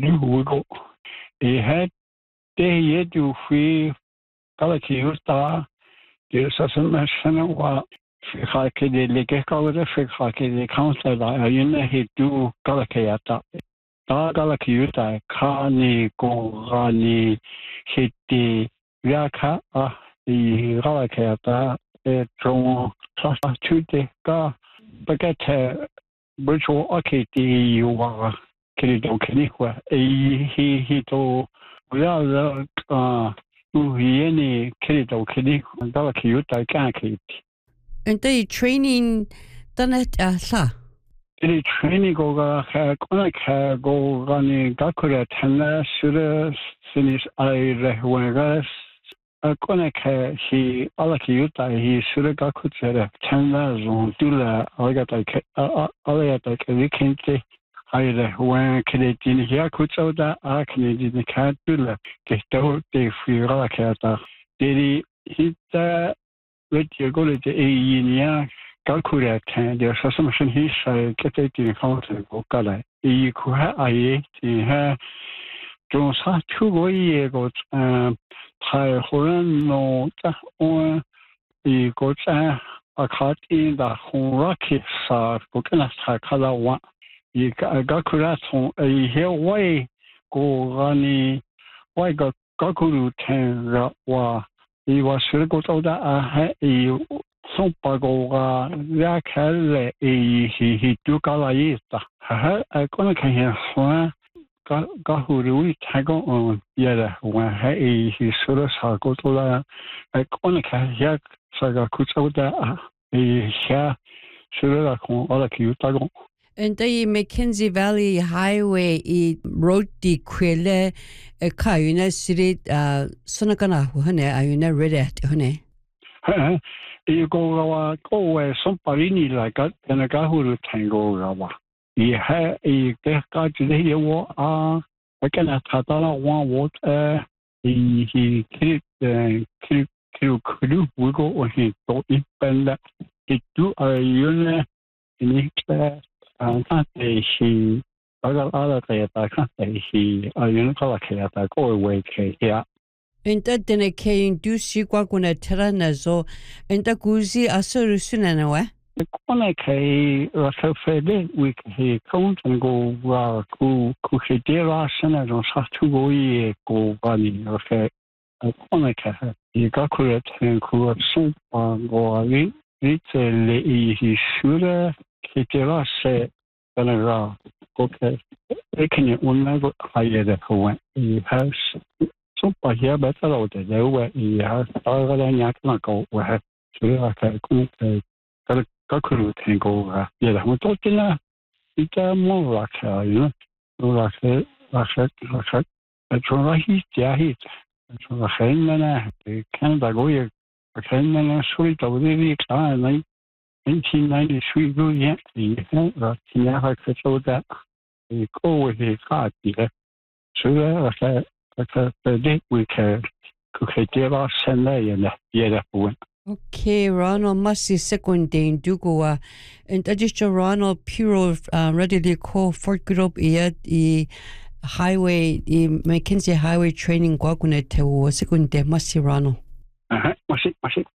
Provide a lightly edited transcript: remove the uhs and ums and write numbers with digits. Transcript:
hugo e had de du free Galakiusta de sasana wa fikake de lekekawre fikake de council ayuna hidu Galakayata Galakiuta kani gani hiti yaka I Galakayata e tron tude ga bagate virtual akiti yuwa kirido kinikwa he to wala uhieni kirido kinikwa Galakayuta kanki and the training done it sa 이 트레이닝고가 그러니까 고가니 가쿠라 탄나 수르 스니스 아이레 원가 그러니까 히 알아키유타 히 수르 가쿠체라 탄나 존툴라 알가타 알야타 리켄체 아이레 원 크레티니 히아쿠초다 아크니디니 카툴라 게스토 테 피라카타 데리 히타 웨티고레테 에이니아 Calculator there are some machine he get it in counter go kala e ku ha ai ti ha jo sa chu go ye go tai horan no ta o e go cha a khat in da hora ki sa go kana sa kala wa e calculator e he wai go gani wai go calculator ra wa e wa sir go to da a ha e son pagoga ya kale he tu kala ista ha kona kan ha ka huru tago on yara wa ha he sura sa ko to la kona ka ya saga kuchoda ha sura ko ala ki utago and the Mackenzie Valley Highway I road the kwele kayuna street sonakana hone ayuna red at hone I go go some parini like that and a gahuru tango rawa. He had a gaka today war I can atala one water he killed we go or he thought it bend it do a unit in it can't say she I got other I can't say she a unit go away here. Enta dene kein du sigwa kuna terana zo enta guzi asuru sunana wa kona kai rasafede we he count and go ku hedera sana no satu go ye go bani okay kona kai ye ga kuret and ku so go ali ritele I sura hedera se kana okay ekene unna go hayede ko I house so by here better out there where he has already not go where so I can go tango yeah I'm talking it's more like you know like I try his hit so the hangman can go here the hangman sweet of the kind 1993 go yet the never could show that he go with his card here so the we can cook send okay Ronald Mussy second day in Dugua and additional Ronald Puro readily call Fort Group the highway the Mackenzie Highway training gwagune te second day Mussy Ronald Mussy